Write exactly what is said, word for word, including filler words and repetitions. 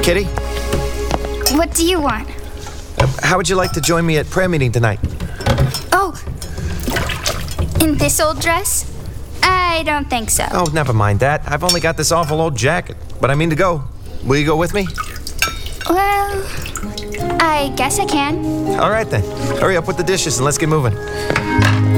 Kitty, What do you want? how would you like to join me at prayer meeting tonight? Oh, in this old dress? I don't think so. Oh, never mind that. I've only got this awful old jacket, but I mean to go. Will you go with me? Well, I guess I can. All right then. Hurry up with the dishes and let's get moving.